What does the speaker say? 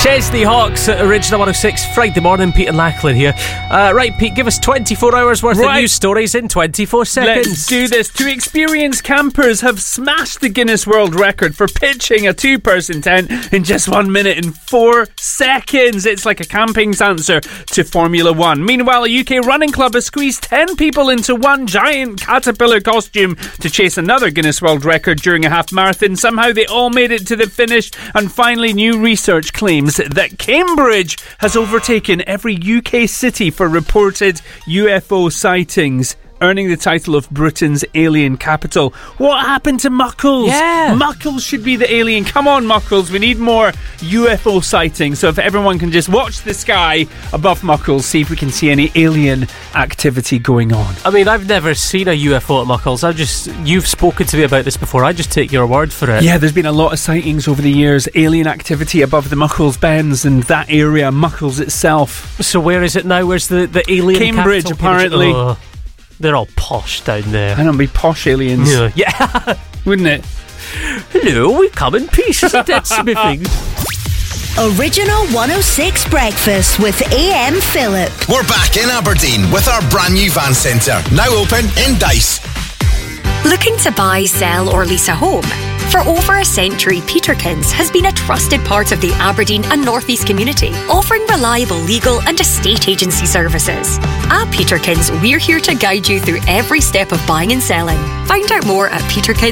Chesney Hawks at Original 106, Friday morning. Pete and Lachlan here. Right, Pete, give us 24 hours worth of news stories in 24 seconds. Let's do this. 2 experienced campers have smashed the Guinness World Record for pitching a 2-person tent in just 1 minute and 4 seconds. It's like a camping's answer to Formula 1. Meanwhile, a UK running club has squeezed 10 people into one giant caterpillar costume to chase another Guinness World Record during a half marathon. Somehow they all made it to the finish, and finally new research claims that Cambridge has overtaken every UK city for reported UFO sightings, earning the title of Britain's alien capital. What happened to Muckles? Yeah. Muckles should be the alien. Come on, Muckles. We need more UFO sightings. So if everyone can just watch the sky above Muckles, see if we can see any alien activity going on. I mean, I've never seen a UFO at Muckles. You've spoken to me about this before. I just take your word for it. Yeah, there's been a lot of sightings over the years. Alien activity above the Muckles Bends and that area, Muckles itself. So where is it now? Where's the alien Cambridge, capital? apparently. Oh, they're all posh down there. I don't be posh aliens. Yeah. Wouldn't it? Hello, we come in peace. That's my thing. Original 106 Breakfast with AM Phillip. We're back in Aberdeen with our brand new van centre, now open in Dice. Looking to buy, sell or lease a home? For over a century, Peterkins has been a trusted part of the Aberdeen and North East community, offering reliable legal and estate agency services. At Peterkins, we're here to guide you through every step of buying and selling. Find out more at peterkins.co.uk.